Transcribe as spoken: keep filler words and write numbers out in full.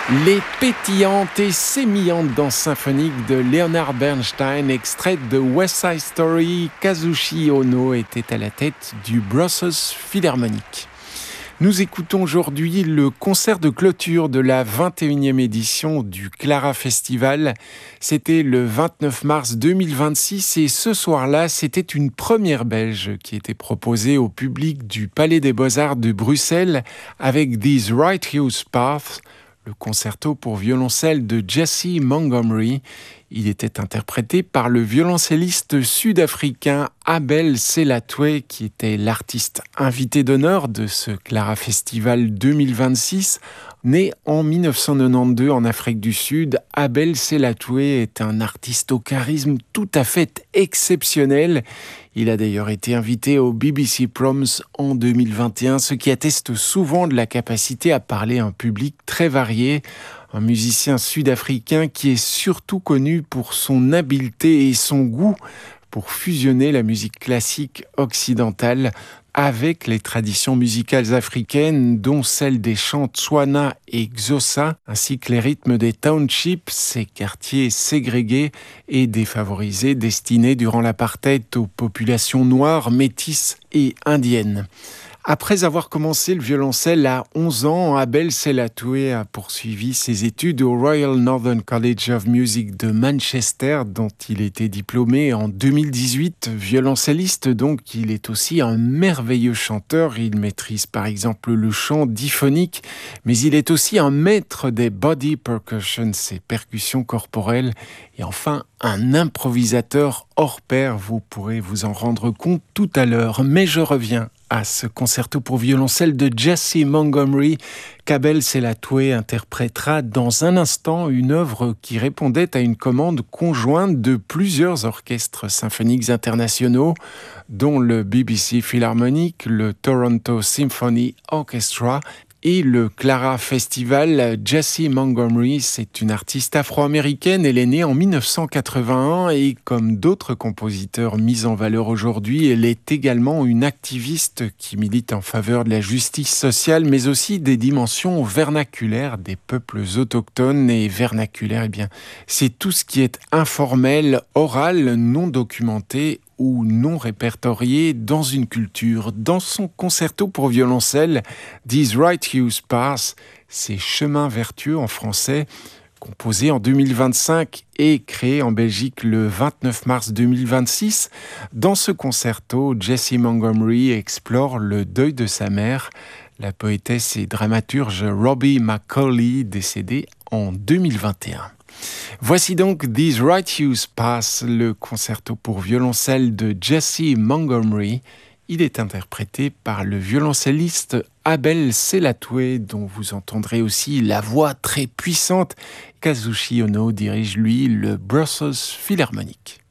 Les pétillantes et sémillantes danses symphoniques de Leonard Bernstein, extraites de West Side Story, Kazushi Ono était à la tête du Brussels Philharmonic. Nous écoutons aujourd'hui le concert de clôture de la vingt et unième édition du Clara Festival. C'était le vingt-neuf mars deux mille vingt-six et ce soir-là, c'était une première belge qui était proposée au public du Palais des Beaux-Arts de Bruxelles avec These Righteous Paths, le concerto pour violoncelle de Jesse Montgomery. Il était interprété par le violoncelliste sud-africain Abel Selatwe, qui était l'artiste invité d'honneur de ce Clara Festival deux mille vingt-six. Né en dix-neuf cent quatre-vingt-douze en Afrique du Sud, Abel Selatwe est un artiste au charisme tout à fait exceptionnel. Il a d'ailleurs été invité au B B C Proms en deux mille vingt et un, ce qui atteste souvent de la capacité à parler à un public très varié. Un musicien sud-africain qui est surtout connu pour son habileté et son goût pour fusionner la musique classique occidentale avec les traditions musicales africaines, dont celles des chants Tswana et Xhosa, ainsi que les rythmes des townships, ces quartiers ségrégués et défavorisés destinés durant l'apartheid aux populations noires, métisses et indiennes. Après avoir commencé le violoncelle à onze ans, Abel Selatwe a poursuivi ses études au Royal Northern College of Music de Manchester, dont il était diplômé en deux mille dix-huit. Violoncelliste, donc, il est aussi un merveilleux chanteur. Il maîtrise par exemple le chant diphonique, mais il est aussi un maître des body percussion, ces percussions corporelles, et enfin un improvisateur hors pair. Vous pourrez vous en rendre compte tout à l'heure, mais je reviens à ce concerto pour violoncelle de Jesse Montgomery qu'Abel Selatwe interprétera dans un instant, une œuvre qui répondait à une commande conjointe de plusieurs orchestres symphoniques internationaux, dont le B B C Philharmonic, le Toronto Symphony Orchestra et le Clara Festival. Jesse Montgomery, c'est une artiste afro-américaine. Elle est née en dix-neuf cent quatre-vingt-un et comme d'autres compositeurs mis en valeur aujourd'hui, elle est également une activiste qui milite en faveur de la justice sociale, mais aussi des dimensions vernaculaires des peuples autochtones. Et vernaculaire, eh bien, c'est tout ce qui est informel, oral, non documenté ou non répertorié dans une culture. Dans son concerto pour violoncelle, These Righteous Paths, ces chemins vertueux en français, composé en deux mille vingt-cinq et créé en Belgique le vingt-neuf mars deux mille vingt-six. Dans ce concerto, Jesse Montgomery explore le deuil de sa mère, la poétesse et dramaturge Robbie McCauley, décédée en deux mille vingt et un. Voici donc These Righteous Paths, le concerto pour violoncelle de Jesse Montgomery. Il est interprété par le violoncelliste Abel Selatwe, dont vous entendrez aussi la voix très puissante. Kazushi Ono dirige lui le Brussels Philharmonic.